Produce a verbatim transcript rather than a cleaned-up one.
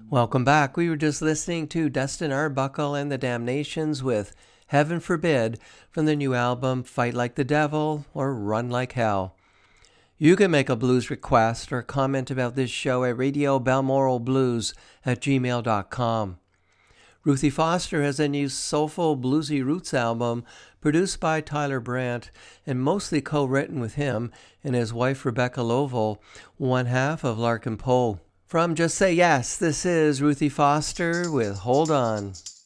Welcome back. We were just listening to Dustin Arbuckle and the Damnations with Heaven Forbid from the new album Fight Like the Devil or Run Like Hell. You can make a blues request or comment about this show at radio balmoral blues at gmail dot com. Ruthie Foster has a new soulful bluesy roots album produced by Tyler Brandt and mostly co-written with him and his wife Rebecca Lovell, one half of Larkin Poe. From Just Say Yes, this is Ruthie Foster with Hold On.